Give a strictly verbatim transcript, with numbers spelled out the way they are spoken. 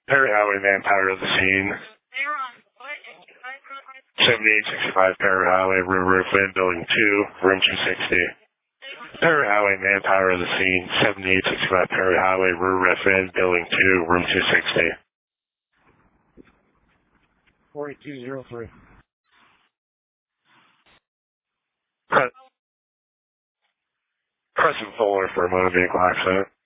Perry Highway, manpower to the scene. seventy-eight sixty-five Perry Highway, rear roof wind, building two, room two sixty. Perry Highway, manpower to the scene. seventy-eight sixty-five Perry Highway, rear roof wind, building two, room two sixty. four eight two zero three. Present Fuller for a motor vehicle accident.